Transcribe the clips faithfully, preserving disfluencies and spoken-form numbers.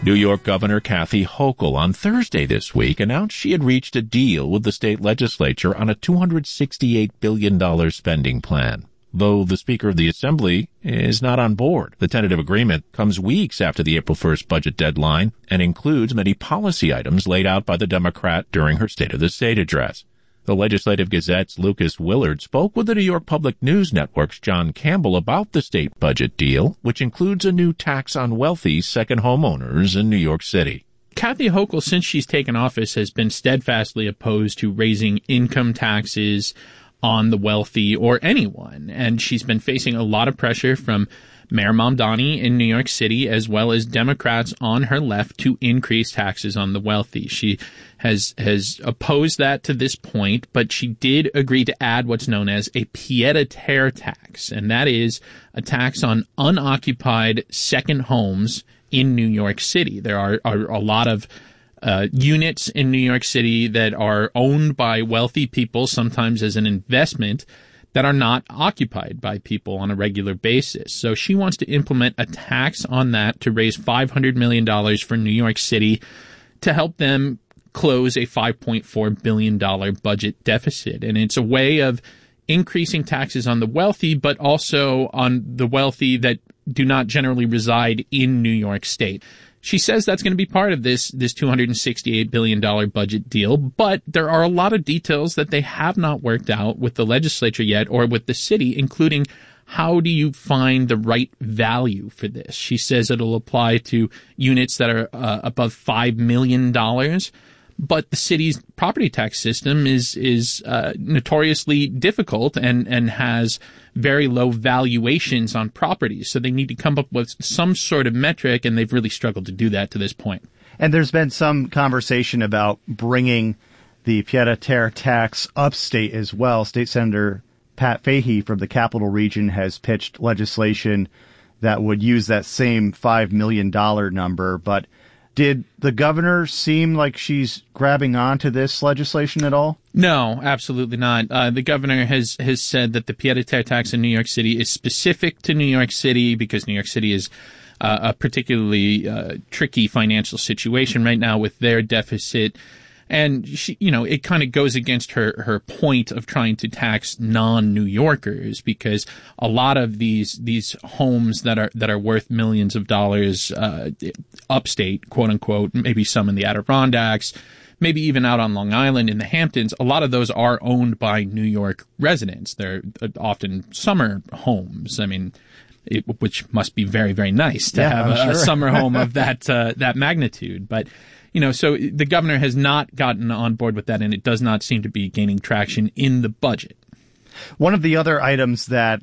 New York Governor Kathy Hochul on Thursday this week announced she had reached a deal with the state legislature on a two hundred sixty-eight billion dollars spending plan, though the Speaker of the Assembly is not on board. The tentative agreement comes weeks after the April first budget deadline and includes many policy items laid out by the Democrat during her State of the State address. The Legislative Gazette's Lucas Willard spoke with the New York Public News Network's John Campbell about the state budget deal, which includes a new tax on wealthy second homeowners in New York City. Kathy Hochul, since she's taken office, has been steadfastly opposed to raising income taxes on the wealthy or anyone, and she's been facing a lot of pressure from Mayor Mamdani in New York City, as well as Democrats on her left, to increase taxes on the wealthy. She has has opposed that to this point, but she did agree to add what's known as a pied-à-terre tax, and that is a tax on unoccupied second homes in New York City. There are, are a lot of uh, units in New York City that are owned by wealthy people, sometimes as an investment, that are not occupied by people on a regular basis. So she wants to implement a tax on that to raise five hundred million dollars for New York City to help them close a five point four billion dollars budget deficit. And it's a way of increasing taxes on the wealthy, but also on the wealthy that do not generally reside in New York State. She says that's going to be part of this this two hundred sixty-eight billion dollars budget deal, but there are a lot of details that they have not worked out with the legislature yet or with the city, including how do you find the right value for this? She says it'll apply to units that are uh, above five million dollars, but the city's property tax system is is uh, notoriously difficult and, and has very low valuations on properties. So they need to come up with some sort of metric, and they've really struggled to do that to this point. And there's been some conversation about bringing the pied-à-terre tax upstate as well. State Senator Pat Fahey from the Capital Region has pitched legislation that would use that same five million dollars number. But did the governor seem like she's grabbing onto this legislation at all? No, absolutely not. Uh, the governor has, has said that the pied-à-terre tax in New York City is specific to New York City because New York City is uh, a particularly uh, tricky financial situation right now with their deficit. And she, you know, it kind of goes against her, her point of trying to tax non-New Yorkers, because a lot of these these homes that are that are worth millions of dollars uh, upstate, quote unquote, maybe some in the Adirondacks, maybe even out on Long Island in the Hamptons, a lot of those are owned by New York residents. They're often summer homes. I mean, it, which must be very, very nice to yeah, have a, sure. a summer home of that uh, that magnitude, but. You know, so the governor has not gotten on board with that, and it does not seem to be gaining traction in the budget. One of the other items that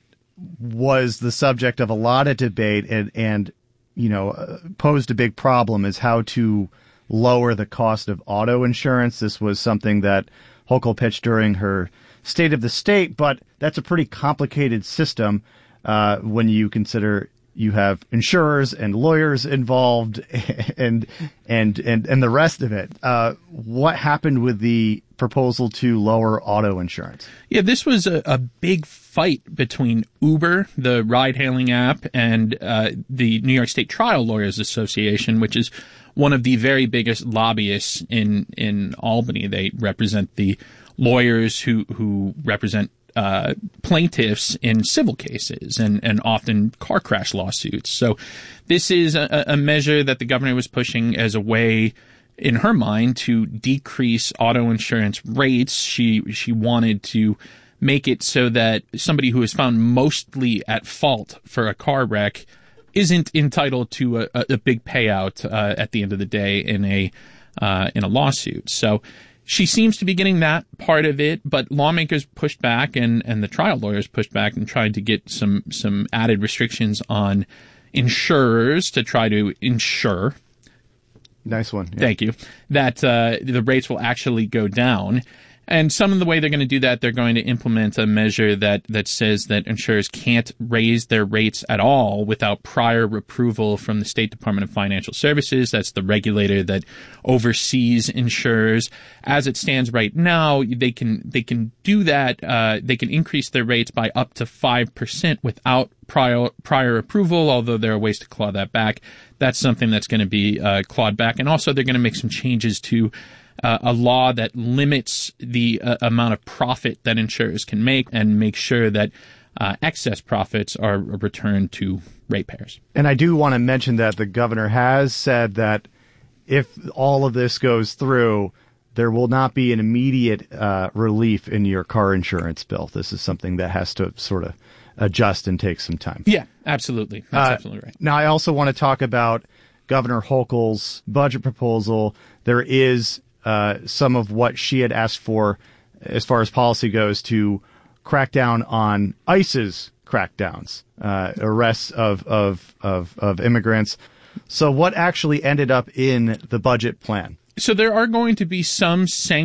was the subject of a lot of debate and, and you know, uh, posed a big problem is how to lower the cost of auto insurance. This was something that Hochul pitched during her State of the State, but that's a pretty complicated system uh, when you consider you have insurers and lawyers involved and and and, and the rest of it. Uh, what happened with the proposal to lower auto insurance? Yeah, this was a, a big fight between Uber, the ride-hailing app, and uh, the New York State Trial Lawyers Association, which is one of the very biggest lobbyists in, in Albany. They represent the lawyers who, who represent Uh, plaintiffs in civil cases and, and often car crash lawsuits. So this is a, a measure that the governor was pushing as a way, in her mind, to decrease auto insurance rates. She she wanted to make it so that somebody who is found mostly at fault for a car wreck isn't entitled to a, a big payout uh, at the end of the day in a uh, in a lawsuit. So she seems to be getting that part of it, but lawmakers pushed back and, and the trial lawyers pushed back and tried to get some, some added restrictions on insurers to try to ensure. Nice one. Yeah. Thank you. That uh, the rates will actually go down. And some of the way they're going to do that, they're going to implement a measure that, that says that insurers can't raise their rates at all without prior approval from the State Department of Financial Services. That's the regulator that oversees insurers. As it stands right now, they can they can do that. Uh, they can increase their rates by up to five percent without prior prior approval, although there are ways to claw that back. That's something that's going to be uh, clawed back. And also they're going to make some changes to Uh, a law that limits the uh, amount of profit that insurers can make and make sure that uh, excess profits are returned to ratepayers. And I do want to mention that the governor has said that if all of this goes through, there will not be an immediate uh, relief in your car insurance bill. This is something that has to sort of adjust and take some time. Yeah, absolutely. That's uh, absolutely right. Now, I also want to talk about Governor Hochul's budget proposal. There is Uh, some of what she had asked for as far as policy goes to crack down on ICE's crackdowns, uh, arrests of, of, of, of immigrants. So what actually ended up in the budget plan? So there are going to be some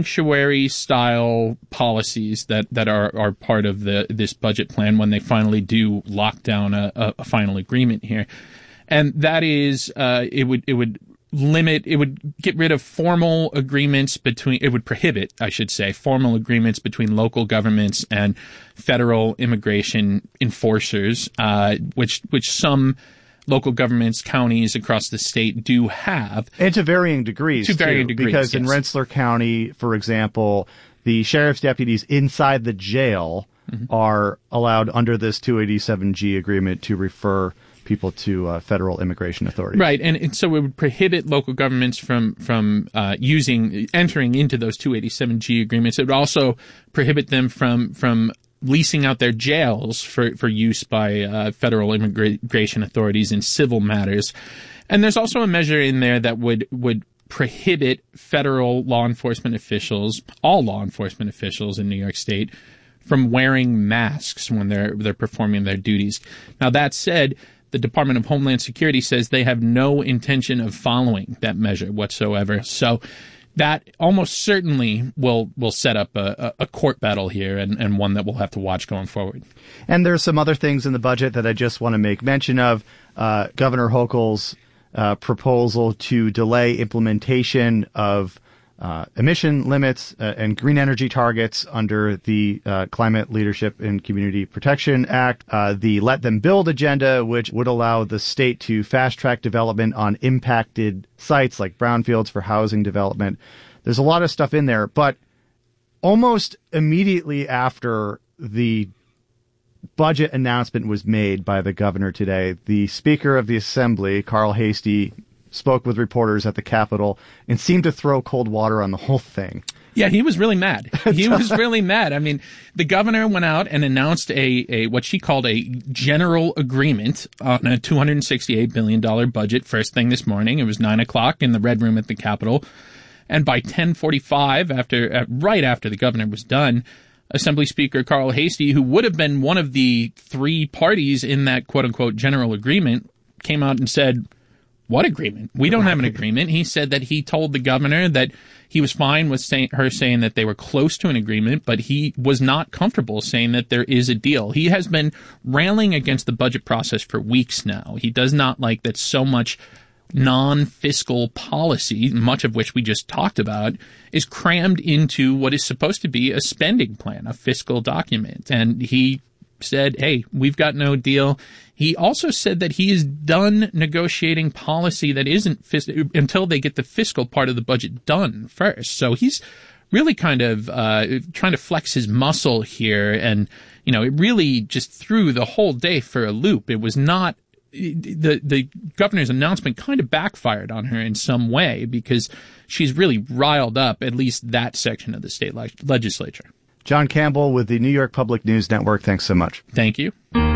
sanctuary-style policies that, that are, are part of the this budget plan when they finally do lock down a, a final agreement here. And that is, uh, it would it would limit, it would get rid of formal agreements between, it would prohibit, I should say, formal agreements between local governments and federal immigration enforcers, uh, which, which some local governments, counties across the state do have. And to varying degrees, To varying too, degrees, because yes. in Rensselaer County, for example, the sheriff's deputies inside the jail mm-hmm. are allowed under this two eighty-seven G agreement to refer people to uh, federal immigration authorities. Right, and, and so it would prohibit local governments from from uh, using entering into those two eighty-seven G agreements. It would also prohibit them from from leasing out their jails for, for use by uh, federal immigration authorities in civil matters. And there's also a measure in there that would would prohibit federal law enforcement officials, all law enforcement officials in New York State, from wearing masks when they're they're performing their duties. Now, that said, the Department of Homeland Security says they have no intention of following that measure whatsoever. So that almost certainly will will set up a, a court battle here, and, and one that we'll have to watch going forward. And there's some other things in the budget that I just want to make mention of. Uh, Governor Hochul's uh, proposal to delay implementation of Uh, emission limits uh, and green energy targets under the uh, Climate Leadership and Community Protection Act, uh, the Let Them Build agenda, which would allow the state to fast-track development on impacted sites like brownfields for housing development. There's a lot of stuff in there, but almost immediately after the budget announcement was made by the governor today, the Speaker of the Assembly, Carl Heastie, spoke with reporters at the Capitol and seemed to throw cold water on the whole thing. Yeah, he was really mad. He was really mad. I mean, the governor went out and announced a, a what she called a general agreement on a two hundred sixty-eight billion dollars budget first thing this morning. It was nine o'clock in the Red Room at the Capitol. And by ten forty-five, after uh, right after the governor was done, Assembly Speaker Carl Heastie, who would have been one of the three parties in that quote-unquote general agreement, came out and said, what agreement? We don't have an agreement. He said that he told the governor that he was fine with say, her saying that they were close to an agreement, but he was not comfortable saying that there is a deal. He has been railing against the budget process for weeks now. He does not like that so much non-fiscal policy, much of which we just talked about, is crammed into what is supposed to be a spending plan, a fiscal document. And he said, hey, we've got no deal. He also said that he is done negotiating policy that isn't fis- until they get the fiscal part of the budget done first. So he's really kind of uh, trying to flex his muscle here. And, you know, it really just threw the whole day for a loop. It was not the the governor's announcement kind of backfired on her in some way because she's really riled up at least that section of the state le- legislature. John Campbell with the New York Public News Network. Thanks so much. Thank you.